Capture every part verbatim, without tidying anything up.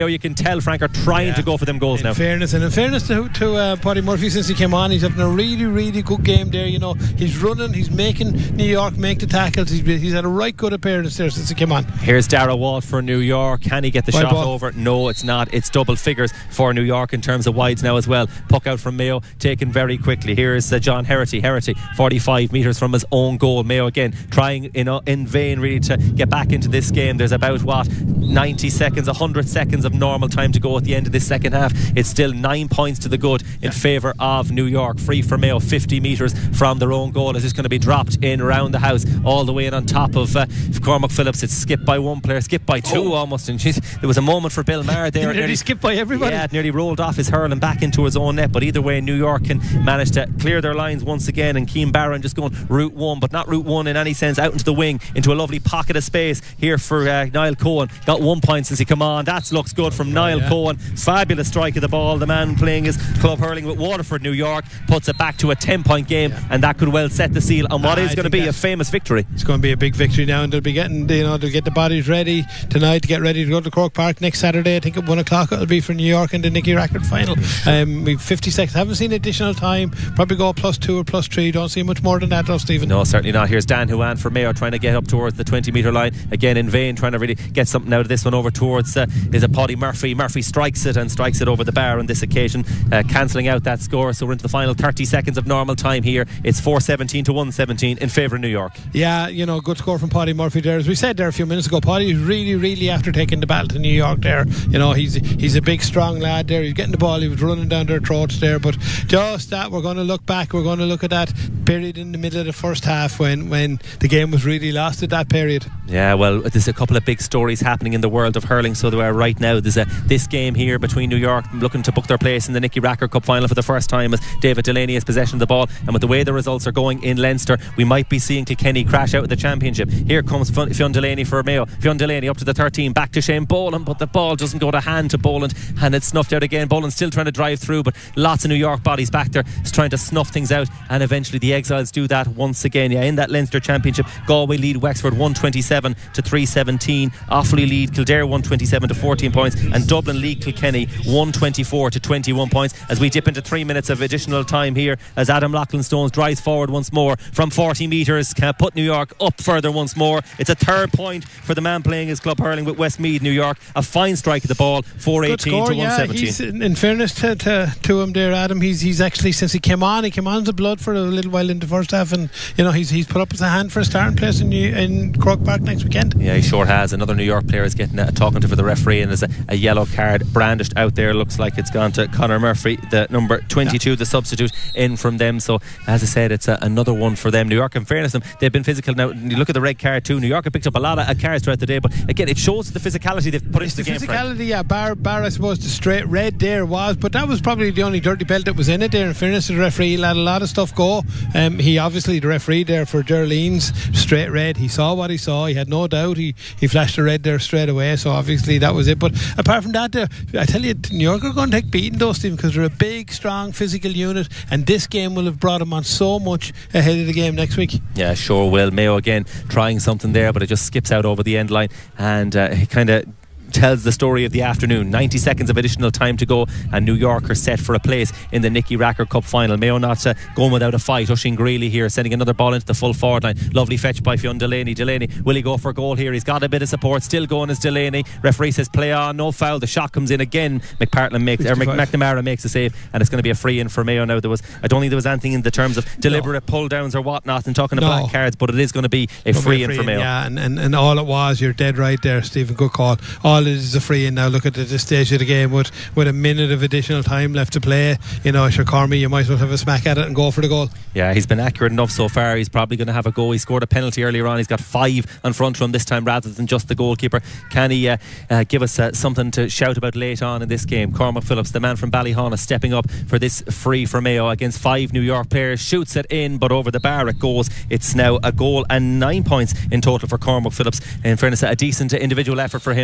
You can tell Frank are trying yeah. to go for them goals in now. Fairness, and in fairness to, to uh, Paddy Murphy, since he came on, he's having a really, really good game there. You know, he's running, he's making New York make the tackles. He's, he's had a right good appearance there since he came on. Here's Darragh Walt for New York. Can he get the Wide shot ball. over? No, it's not. It's double figures for New York in terms of wides now as well. Puck out from Mayo, taken very quickly. Here's uh, John Herity. Herity, forty-five metres from his own goal. Mayo again trying in, uh, in vain really to get back into this game. There's about what ninety seconds, one hundred seconds of normal time to go at the end of this second half. It's still nine points to the good in yeah. favour of New York. Free for Mayo, fifty metres from their own goal. Is this going to be dropped in around the house all the way in on top of uh, Cormac Phillips? It's skipped by one player, skipped by two oh. almost, and geez, there was a moment for Bill Maher there. nearly, nearly skipped by everybody. Yeah, it nearly rolled off his hurling back into his own net, but either way New York can manage to clear their lines once again, and Keane Barron just going route one, but not route one in any sense, out into the wing into a lovely pocket of space here for uh, Niall Cohen. Got one point since he come on. That looks good from Niall yeah. Cohen. Fabulous strike of the ball. The man playing his club hurling with Waterford New York puts it back to a ten point game, yeah. and that could well set the seal on what uh, is going to be a famous victory. It's going to be a big victory now, and they'll be getting, you know, they'll get the bodies ready tonight to get ready to go to Cork Park next Saturday. I think at one o'clock it'll be for New York in the Nicky Rackard final. um, we've fifty seconds, haven't seen additional time, probably go plus two or plus three. Don't see much more than that though, Stephen. No, certainly not. Here's Dan Huan for Mayo trying to get up towards the twenty metre line again in vain, trying to really get something out of this one over towards uh, is it Paddy Murphy. Murphy strikes it and strikes it over the bar on this occasion, uh, cancelling out that score. So we're into the final thirty seconds of normal time here. It's four seventeen to one seventeen in favour of New York. Yeah, you know, good score from Paddy Murphy there. As we said there a few minutes ago, Paddy's really, really after taking the battle to New York there. You know, he's he's a big, strong lad there. He's getting the ball, he was running down their throats there. But just that, we're going to look back, we're going to look at that period in the middle of the first half when, when the game was really lost at that period. Yeah, well, there's a couple of big stories happening in the world of hurling, so there are right now. There's a this game here between New York looking to book their place in the Nicky Rackard Cup final for the first time, as David Delaney has possession of the ball, and with the way the results are going in Leinster, we might be seeing Kilkenny crash out of the championship. Here comes Fionn Delaney for Mayo. Fionn Delaney up to the thirteen, back to Shane Boland, but the ball doesn't go to hand to Boland, and it's snuffed out again. Boland still trying to drive through, but lots of New York bodies back there trying to snuff things out, and eventually the Exiles do that once again. Yeah, in that Leinster championship, Galway lead Wexford one twenty-seven to three seventeen. Offaly lead Kildare one twenty-seven to fourteen points, and Dublin lead Kilkenny one twenty-four to twenty-one points. As we dip into three minutes of additional time here, as Adam Lachlan Stones drives forward once more from forty metres, can put New York up further once more. It's a third point for the man playing his club hurling with Westmeath New York. A fine strike of the ball, four eighteen to one seventeen. Yeah, in, in fairness to, to, to him there, Adam, he's he's actually, since he came on, he came on to blood for a little while in the first half, and you know he's he's put up his hand for a starting place in New, in Cork Park next weekend. Yeah, he sure has. Another New York player is getting a talking to for the referee, and there's a, a yellow card brandished out there. Looks like it's gone to Conor Murphy, the number twenty-two, yeah. the substitute in from them. So as I said, it's a, another one for them. New York, in fairness to them, they've been physical. Now you look at the red card too. New York have picked up a lot of uh, cards throughout the day, but again it shows the physicality they've put it's into the, the game. Physicality, Frank. yeah. Bar, bar, I suppose the straight red there was, but that was probably the only dirty belt that was in it there. In fairness to the referee, he let a lot of stuff go. Um, he obviously, the referee there for Geraldines, straight red. He saw what he saw. He had no doubt. He he flashed the red there straight away. So obviously that was it. But apart from that, there, I tell you, New York are going to take beating though, Stephen, because they're a big, strong, physical unit, and this game will have brought them on so much ahead of the game next week. Yeah, sure will. Mayo again trying something there, but it just skips out over the end line, and uh, he kind of tells the story of the afternoon. ninety seconds of additional time to go, and New York are set for a place in the Nicky Rackard Cup final. Mayo not uh, going without a fight. Oisin Greeley here sending another ball into the full forward line. Lovely fetch by Fionn Delaney. Delaney, will he go for a goal here? He's got a bit of support. Still going as Delaney. Referee says play on, no foul. The shot comes in again. McPartland makes or McNamara makes a save, and it's going to be a free in for Mayo now. There was I don't think there was anything in the terms of deliberate no. pull downs or whatnot and talking of no. black cards, but it is going to be a free, free in for Mayo. Yeah, and, and, and all it was, you're dead right there, Stephen. Good call. All it is a free in. Now look at the, the stage of the game with, with a minute of additional time left to play. You know, sure, Cormy, you might as well have a smack at it and go for the goal. Yeah, he's been accurate enough so far. He's probably going to have a go. He scored a penalty earlier on. He's got five on front run this time rather than just the goalkeeper. Can he uh, uh, give us uh, something to shout about late on in this game? Cormac Phillips, the man from Ballyhona, stepping up for this free for Mayo against five New York players. Shoots it in, but over the bar it goes. It's now a goal and nine points in total for Cormac Phillips. In fairness, a decent individual effort for him. That brings the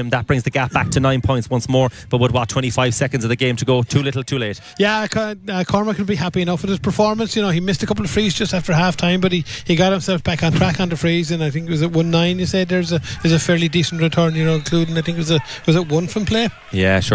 the gap back to nine points once more. But with what, twenty-five seconds of the game to go, too little, too late. Yeah, uh, Cormac will be happy enough with his performance. You know, he missed a couple of frees just after half time, but he, he got himself back on track on the frees, and I think it was at one nine. You said there's a there's a fairly decent return. You know, including I think it was a was it one from play. Yeah, sure.